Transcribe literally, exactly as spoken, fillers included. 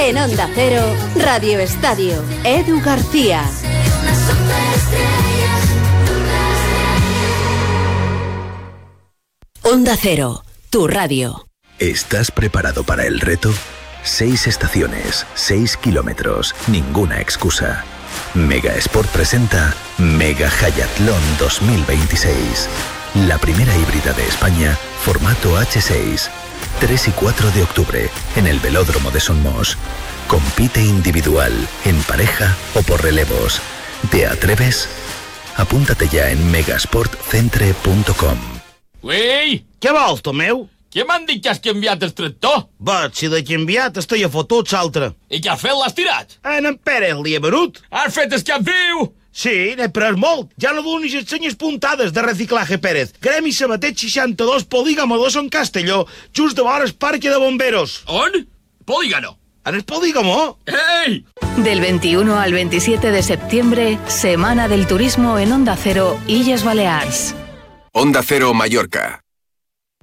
En Onda Cero, Radio Estadio, Edu García. Onda Cero, tu radio. ¿Estás preparado para el reto? Seis estaciones, seis kilómetros, ninguna excusa. Mega Sport presenta Mega Hayatlón dos mil veintiséis. La primera híbrida de España, formato hache seis. tres y cuatro de octubre, en el Velódromo de Somos. Compite individual, en pareja o por relevos. ¿Te atreves? Apúntate ya en megasportcentre punto com. Ui! Què vols, Tomeu? Què m'han dit que has canviat el tractor? Va, si l'he canviat, estic a fotuts altre. I què has fet? L'has tirat? En en Pere li he venut. Has fet el cap viu? Sí, n'he pres molt. Ja no donis les senyes puntades de Reciclaje Pérez. Gremi Sabatet seixanta-dos, Polígamo dos en Castelló, just de vora el Parque de Bomberos. On? Polígono. En el Polígamo. ¡Ey! Del veintiuno al veintisiete de septiembre, Semana del Turismo en Onda Cero, Illes Balears. Onda Cero Mallorca.